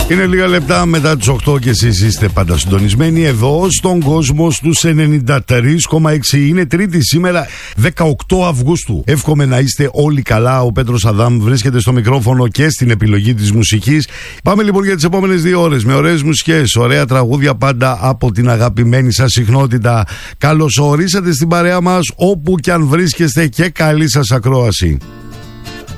Είναι λίγα λεπτά μετά τις 8 και εσείς είστε πάντα συντονισμένοι εδώ στον κόσμο στους 93,6. Είναι Τρίτη σήμερα 18 Αυγούστου. Εύχομαι να είστε όλοι καλά. Ο Πέτρος Αδάμ βρίσκεται στο μικρόφωνο και στην επιλογή της μουσικής. Πάμε λοιπόν για τις επόμενες 2 ώρες με ωραίες μουσικές, ωραία τραγούδια πάντα από την αγαπημένη σας συχνότητα. Καλώς ορίσατε στην παρέα μας όπου και αν βρίσκεστε και καλή σας ακρόαση.